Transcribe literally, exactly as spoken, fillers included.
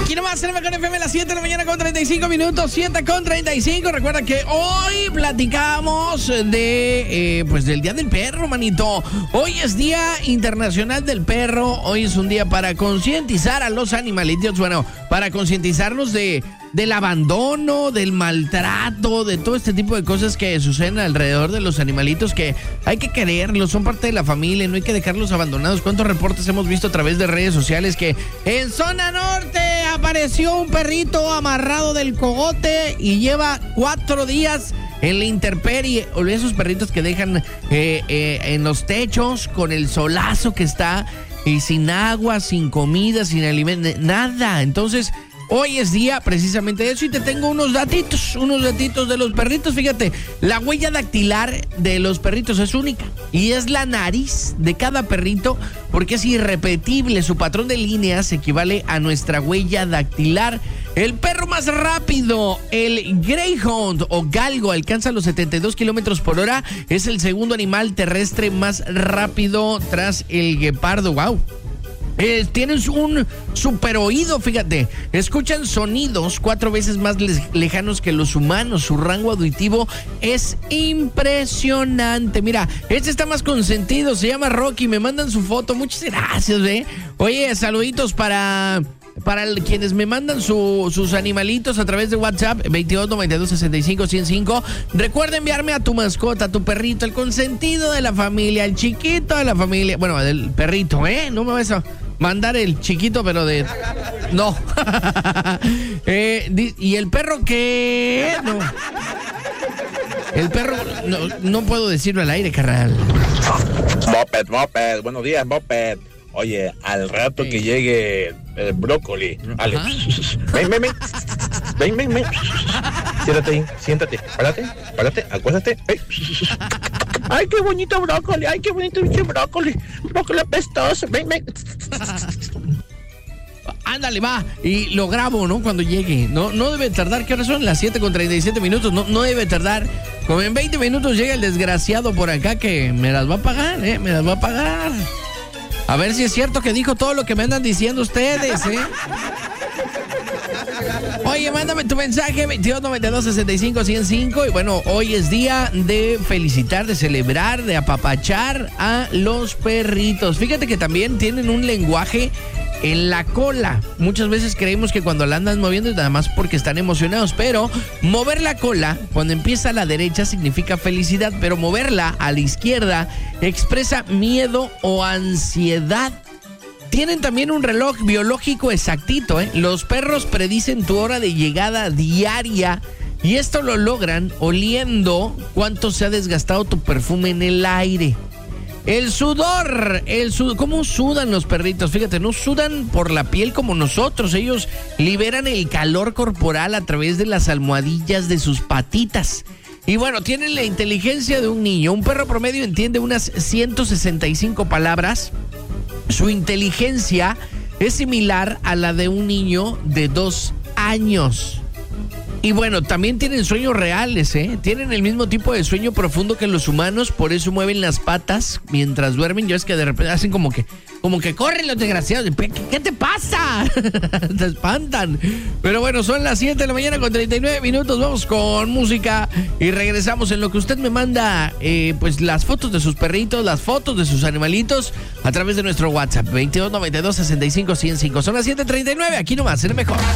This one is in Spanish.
Aquí nomás en el Mejor F M, las siete de la mañana con treinta y cinco minutos, siete con treinta y cinco. Recuerda que hoy platicamos de, eh, pues del Día del Perro, manito. Hoy es Día Internacional del Perro. Hoy es un día para concientizar a los animalitos, bueno, para concientizarlos de... del abandono, del maltrato, de todo este tipo de cosas que suceden alrededor de los animalitos, que hay que quererlos, son parte de la familia, no hay que dejarlos abandonados. ¿Cuántos reportes hemos visto a través de redes sociales que en zona norte apareció un perrito amarrado del cogote y lleva cuatro días en la intemperie? O esos perritos que dejan eh, eh, en los techos con el solazo que está y sin agua, sin comida, sin alimento, nada. Entonces, hoy es día precisamente de eso y te tengo unos datitos, unos datitos de los perritos. Fíjate, la huella dactilar de los perritos es única y es la nariz de cada perrito porque es irrepetible. Su patrón de líneas equivale a nuestra huella dactilar. El perro más rápido, el Greyhound o galgo, alcanza los setenta y dos kilómetros por hora. Es el segundo animal terrestre más rápido tras el guepardo. ¡Wow! Eh, tienen un super oído, fíjate. Escuchan sonidos cuatro veces más le- lejanos que los humanos. Su rango auditivo es impresionante. Mira, este está más consentido. Se llama Rocky. Me mandan su foto. Muchas gracias, ¿eh? Oye, saluditos para... Para el, quienes me mandan su, sus animalitos a través de WhatsApp, veintidós noventa y dos sesenta y cinco ciento cinco. Recuerda enviarme a tu mascota, a tu perrito, el consentido de la familia, el chiquito de la familia. Bueno, el perrito, ¿eh? No me vas a mandar el chiquito, pero de... No. eh, ¿Y el perro qué? No. El perro... No, no puedo decirlo al aire, carnal. Moped, Moped. Buenos días, Moped. Oye, al rato sí. que llegue el brócoli, Ale, ven, ven, ven, ven, ven, ven, siéntate ahí, siéntate, párate, párate, acuéstate, ¡ay! ¡Ay, qué bonito brócoli! ¡Ay, qué bonito bicho brócoli! ¡Brócoli apestoso! ¡Ven, ven! Ándale, va, y lo grabo, ¿no? Cuando llegue, no, no debe tardar, ¿qué hora son? Las siete con treinta y siete minutos, no, no debe tardar, como en veinte minutos llega el desgraciado por acá que me las va a pagar, ¿eh? Me las va a pagar. A ver si es cierto que dijo todo lo que me andan diciendo ustedes, ¿eh? Oye, mándame tu mensaje, veintidós noventa y dos sesenta y cinco ciento cinco. Y bueno, hoy es día de felicitar, de celebrar, de apapachar a los perritos. Fíjate que también tienen un lenguaje en la cola. Muchas veces creemos que cuando la andan moviendo es nada más porque están emocionados, pero mover la cola cuando empieza a la derecha significa felicidad, pero moverla a la izquierda expresa miedo o ansiedad. Tienen también un reloj biológico exactito, ¿eh? Los perros predicen tu hora de llegada diaria y esto lo logran oliendo cuánto se ha desgastado tu perfume en el aire. El sudor, el sudor, ¿cómo sudan los perritos? Fíjate, no sudan por la piel como nosotros. Ellos liberan el calor corporal a través de las almohadillas de sus patitas. Y bueno, tienen la inteligencia de un niño. Un perro promedio entiende unas ciento sesenta y cinco palabras. Su inteligencia es similar a la de un niño de dos años. Y bueno, también tienen sueños reales, ¿eh? Tienen el mismo tipo de sueño profundo que los humanos, por eso mueven las patas mientras duermen. Yo es que de repente hacen como que, como que corren los desgraciados. ¿Qué, qué te pasa? Te espantan. Pero bueno, son las siete de la mañana con treinta y nueve minutos. Vamos con música y regresamos en lo que usted me manda, eh, pues las fotos de sus perritos, las fotos de sus animalitos a través de nuestro WhatsApp, veintidós noventa y dos sesenta y cinco ciento cinco. Son las siete treinta y nueve, aquí nomás, en el Mejor.